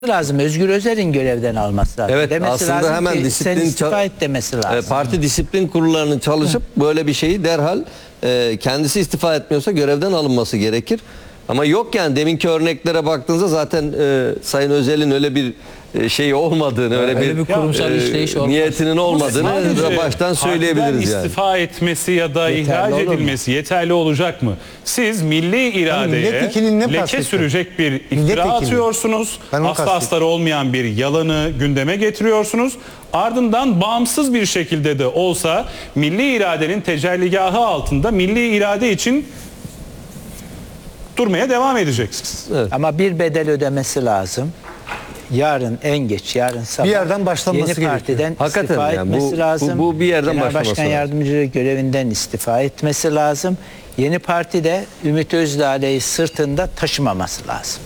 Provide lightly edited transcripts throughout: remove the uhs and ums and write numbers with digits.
lazım. Özgür Özel'in görevden alması lazım. Evet, demesi aslında lazım hemen ki, disiplin sen istifa et demesi lazım. Parti disiplin kurullarının çalışıp böyle bir şeyi derhal kendisi istifa etmiyorsa görevden alınması gerekir. Ama yok yani deminki örneklere baktığınızda zaten Sayın Özel'in öyle bir şeyi olmadığını, öyle bir kurumsal işleyiş olmaz. niyetinin olmadığını Sadece baştan söyleyebiliriz yani. istifa etmesi ya da ihraç olur mu? edilmesi yeterli olacak mı? Siz milli iradeye milletvekilini ne leke kastettin? sürecek bir iftira Milletvekili. atıyorsunuz. Ben onu Aslı kastettim. astarı olmayan bir yalanı gündeme getiriyorsunuz. Ardından bağımsız bir şekilde de olsa milli iradenin tecelligahı altında milli irade için durmaya devam edeceksiniz. Ama bir bedel ödemesi lazım. Yarın en geç yarın sabah Bir yerden başlanması yeni gerekiyor. partiden Hakikaten istifa yani etmesi lazım. bu bir yerden Genel başlaması Başkan lazım. Yardımcılığı görevinden istifa etmesi lazım. Yeni parti de Ümit Özdağ'ı sırtında taşımaması lazım.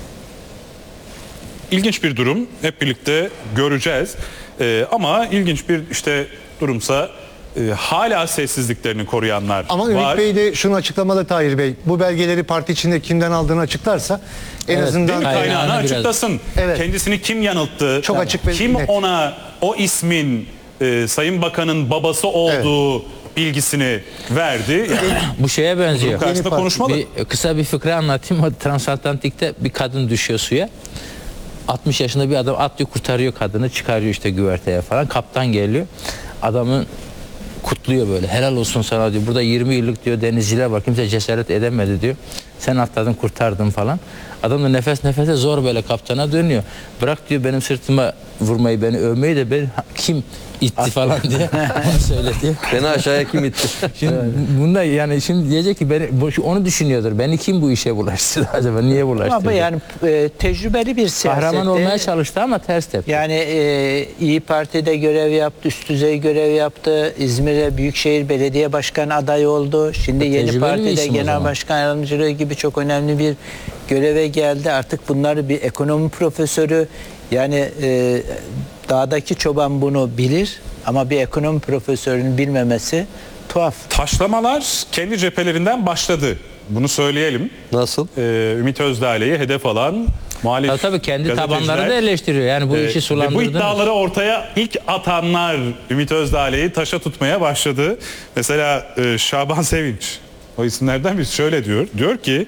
İlginç bir durum. Hep birlikte göreceğiz. Ama ilginç bir durumsa hala sessizliklerini koruyanlar Ama Ümit var. Bey de şunu açıklamalı Tahir Bey. Bu belgeleri parti içinde kimden aldığını açıklarsa en azından Değil mi? Kaynağını Kaynağını biraz- açıklasın. Evet. Kendisini kim yanılttı? Çok açık ve kim net. ona o ismin Sayın Bakan'ın babası olduğu bilgisini verdi? Yani Bu şeye benziyor. karşısında konuşmalı. Kısa bir fıkra anlatayım. O Transatlantik'te bir kadın düşüyor suya. 60 yaşında bir adam atlıyor, kurtarıyor kadını, çıkarıyor işte güverteye falan. Kaptan geliyor. Adamın kutluyor böyle. Helal olsun sana diyor. Burada 20 yıllık diyor denizciler var. Kimse cesaret edemedi diyor. Sen atladın, kurtardın falan. Adam da nefes nefese zor böyle kaptana dönüyor. Bırak diyor benim sırtıma vurmayı, beni övmeyi de ben kim itti falan diye onu söyledi. Beni aşağıya kim itti? Şimdi bunda yani şimdi diyecek ki onu düşünüyordur. Beni kim bu işe bulaştırdı acaba? Niye bulaştırdı? Ama yani tecrübeli bir siyasette. Kahraman olmaya çalıştı ama ters tepti. Yani İyi Parti'de görev yaptı, üst düzey görev yaptı. İzmir'de Büyükşehir Belediye Başkanı adayı oldu. Şimdi Yeni Tecrübeli bir Parti'de isim o Genel zaman. Başkan Yardımcılığı gibi çok önemli bir göreve geldi. Artık bunları bir ekonomi profesörü yani dağdaki çoban bunu bilir ama bir ekonomi profesörünün bilmemesi tuhaf. Taşlamalar kendi cephelerinden başladı. Bunu söyleyelim. Nasıl? Ümit Özdağ'ı hedef alan muhalif Tabii kendi gazeteciler, tabanları da eleştiriyor. Yani bu işi ve bu sulandırdınız. iddiaları ortaya ilk atanlar Ümit Özdağ'ı taşa tutmaya başladı. Mesela Şaban Sevinç o isimlerden birisi şöyle diyor. Diyor ki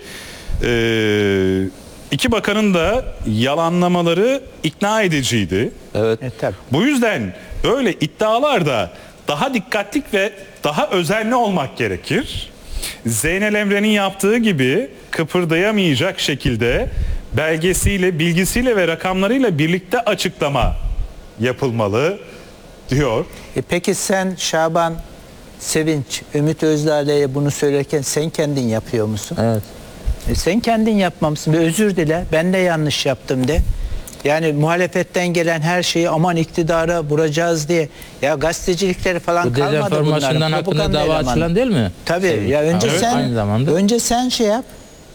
iki bakanın da yalanlamaları ikna ediciydi. Evet. Tabii. Bu yüzden böyle iddialarda daha dikkatli ve daha özenli olmak gerekir. Zeynel Emre'nin yaptığı gibi kıpırdayamayacak şekilde belgesiyle, bilgisiyle ve rakamlarıyla birlikte açıklama yapılmalı diyor. Peki sen Şaban Sevinç, Ümit Özdağ'la bunu söylerken sen kendin yapıyor musun? Evet. Sen kendin yapmamışsın. Bir özür dile. Ben de yanlış yaptım de. Yani muhalefetten gelen her şeyi aman iktidara vuracağız diye. Ya gazetecilikleri falan Bu kalmadı dezenformasyondan bunların. hakkında Propaganda dava elemanı. açılan değil mi? Tabii. Ya önce Evet. Aynı zamanda. önce sen şey yap.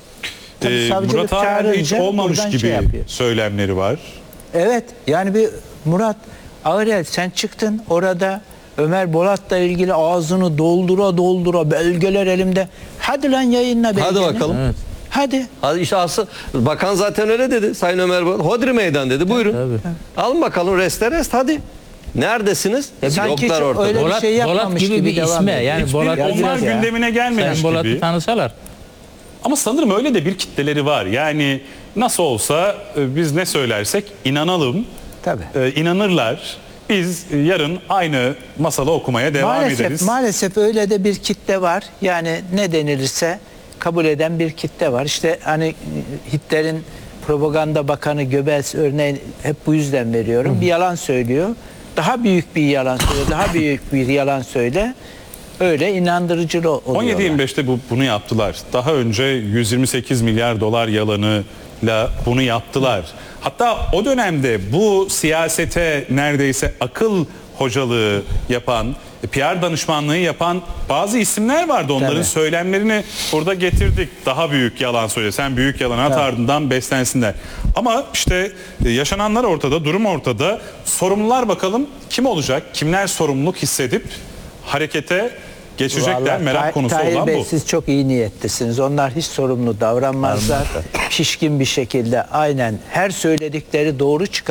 Tabii savcılık Murat Ağer'de hiç çağırınca olmamış buradan gibi şey yapıyor. söylemleri var. Evet. Yani bir Murat Ağrel sen çıktın orada Ömer Bolat'la ilgili ağzını doldura belgeler elimde. Hadi lan yayınla belgeni. Hadi bakalım. Evet. Hadi. Hadi işte asıl bakan zaten öyle dedi. Sayın Ömer Bolat. Hodri meydan dedi. Buyurun. Tabii. Alın bakalım rest hadi. Neredesiniz? Sanki Yoklar hiç ortada. öyle bir Bolat, şey yapmamış Bolat gibi bir devam isme ediyor. yani Hiçbir Bolat onlar biraz ya. gündemine gelmemiş Sayın Bolat'ı gibi. tanısalar. Ama sanırım öyle de bir kitleleri var. Yani nasıl olsa biz ne söylersek inanalım. Tabii. İnanırlar. Biz yarın aynı masalı okumaya devam ederiz. Maalesef öyle de bir kitle var. Yani ne denilirse kabul eden bir kitle var. İşte hani Hitler'in propaganda bakanı Göbels örneğin hep bu yüzden veriyorum. Bir yalan söylüyor. Daha büyük bir yalan söyle. Daha büyük bir yalan söyle. Öyle inandırıcı oluyorlar. 17-25'te bunu yaptılar. Daha önce 128 milyar dolar yalanıyla bunu yaptılar. Hatta o dönemde bu siyasete neredeyse akıl hocalığı yapan, PR danışmanlığı yapan bazı isimler vardı. Onların Tabii. söylemlerini burada getirdik. Daha büyük yalan söyle. Sen büyük yalan at ardından beslensinler. Ama işte yaşananlar ortada, durum ortada. Sorumlular bakalım kim olacak? Kimler sorumluluk hissedip harekete geçecekler. Vallahi Merak konusu Tahir olan Bey, bu. siz çok iyi niyetlisiniz. Onlar hiç sorumlu davranmazlar. Pişkin bir şekilde aynen her söyledikleri doğru çıkar.